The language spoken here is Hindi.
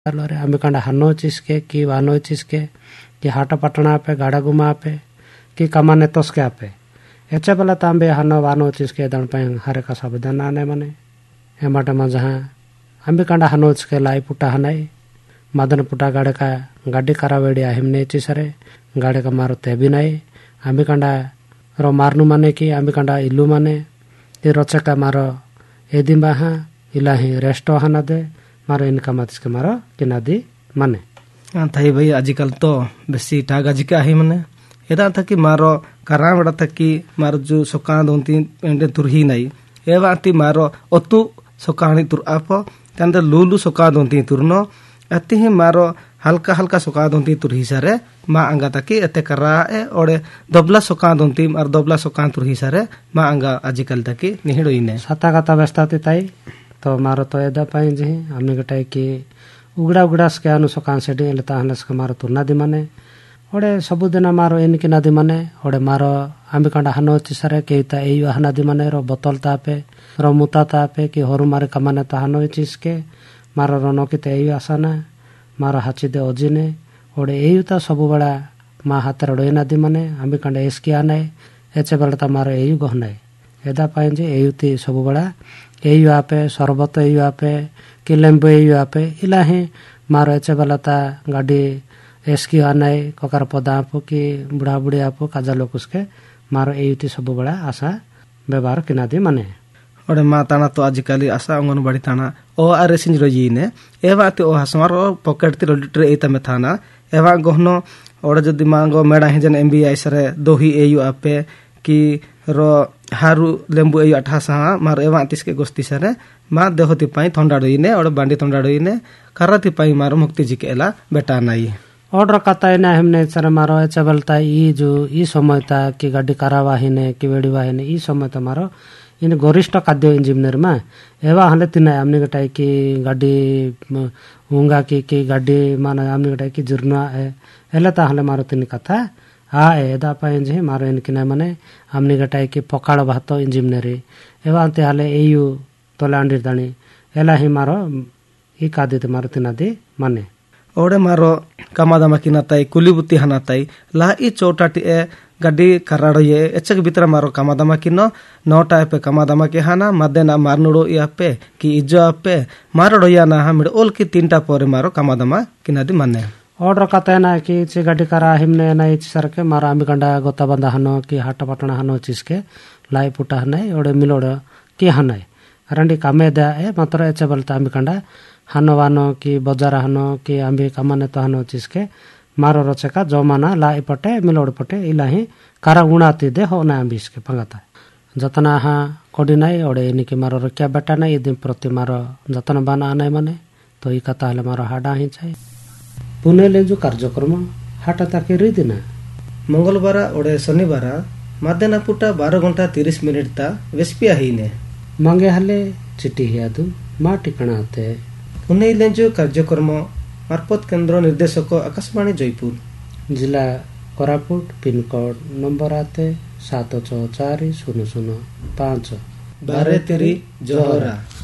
आम्ही कांडा हनो चिसके कि वानो चिसके कि हाट पटना पे गाड़ा गुमा पे कि कमाने तोसके पे एचे बेला तांबे हनो वानो चिसके दन पे हरे का साबधान आने मने हेमाटे मा जहां आम्ही कांडा हनो चिसके लाई पुटा हनाई मदन पुटा गाड़े का गाड़ी करावेड़ी हिमने चिसरे गाड़े का मारो तेबी नहीं आम्ही कांडा रो मारनु माने कि आम्ही कांडा इल्लू माने कि रोचे का मारो एदी बाहा इलाही रेस्टो हना दे मारो इनका मत के मारो किनादी माने थाई भाई आजकल तो बेसी टागा जिका ही मने एदा थकी मारो करा बड़ा थकी मारो जो सोका दोंती एंडे तुरही नहीं एवाती मारो ओतु सोकाणी तुर आप कंदे लूलू सोका दोंती तुरनो अति ही मारो हल्का हल्का सोका दोंती तुरही सारे मा अंगा तकी एते करा ए ओडे दोबला सोका दोंती मार दोबला सोका तुरही सारे मा अंगा आजकल तकी निहिडो इने सता कथा व्यस्ताती ताई तो मारो तो एदा पाई जे आम्ही गटाई की उगड़ा उगड़ा के अनु सोकान सेडी लेता हनस के मारो तुरना दी माने ओडे सबुदिन मारो इनकी नदी माने ओडे मारो आम्ही कांडा हनो चिसरे केता एयु हना दी माने रो बोतल तापे रो मुता तापे कि होरु मारे कमाने ता हनो चिसके मारो रनो किते एयु आसाना मारो हाची दे ओजिने ओडे एयु ता सबु बड़ा मा हाथ रडो नदी माने आम्ही कांडा एसकी आने एचे बड़ा ता मारो एयु गहनाय एदा पाई जे एयु ती सबु बड़ा एयु आपे सरबत एयु आपे कि लेम्बु एयु आपे इलाही मारो एचे बला ता गाड़ी एसकी आनाय ककार पदा आपो कि बुढ़ा बुढ़ी आपो काजा लोग उसके मारो एयुती सब बड़ा आशा व्यवहार किनादी माने ओडे मा ताना तो आजकल आशा अंगनबाड़ी ताना ओ आरे सिंज रोजीने एवा ते ओ हसमार पॉकेट ति रोलिटर एता में थाना एवा गहनो ओडे जदी मांगो मेडा हिजन एमबीआई सरे दोही एयु आपे कि रो हारू लेम्बु एयु अठासा मारो एवा तिसके गोस्ती सरे मा देहति पाई थंडाडोइने ओडे बांडी थंडाडोइने करति पाई मारो मुक्ति जिकेला बेटा नाई ऑर्डर कता ना हमने सर मारो एचे बलता ई जो ई समयता कि गाड़ी करावाहिने कि वेड़ीवाहिने ई समयता मारो इन गरिष्ठ खाद्य इंजीनियर में एवा हले तिना हमने गटाई की गाड़ी हुंगा की गाड़ी माने हमने गटाई की जुर्ना एलेता हले मारो तिनी कथा आ एदा पाए जे मारो इनकिना माने हमने गटाई की पकाळ भातो इंजीनियरी एवा अंते हले एयु तोलांडी दाणी एला ही मारो ई कादित मारो तिनादी माने ओडे मारो कमादामा किनाताई कुलीबुती हनाताई ला ई चौटाटी ए गड्डी कराड़ो ये एचक भीतर मारो कमादामा किनो नौटा पे कमादामा के हाना मदेना मारनुडो या पे कि इज्जो आपे मारोडो या ना हम ओल की तीनटा पोरे मारो कमादामा किनादी माने ऑर्डर कता ना कि चे गड्डी करा हिमने ना इच सरके मारो आमी गंडा गोता बंदा हनो कि हाट पटना हनो चिसके लाई पुटा हनाय ओडे मिलोडो कि हनाय रंडी कामे दा ए मात्र एचे बलता आमी गंडा हनो वानो कि बजार हनो कि आम्ही कमाने तो हनो चिसके मारो रचेका जमाना ला पटे मिलोड पटे इलाही कारा उणाती दे हो ना आम्ही इसके पंगता जतना हा कोडी नाई ओडे इनकी मारो रक्या बेटा नाई दिन प्रति मारो जतना बाना आनाय माने तो ई कथा हले मारो हाडा ही चाहे पुणे ले जो कार्यक्रम हाटा ताके रिदिना मंगलवार ओडे शनिवार मध्याह्न पुटा 12 घंटा 30 मिनिट ता वेस्पिया हिने मांगे हले चिट्ठी हियादु मा ठिकाना आते पुणे लेंजो कार्यक्रम मार्फत केंद्र निर्देशक आकाशवाणी जयपुर जिला कोरापुट पिन कोड नंबर आते 7640005 12 जोहरा।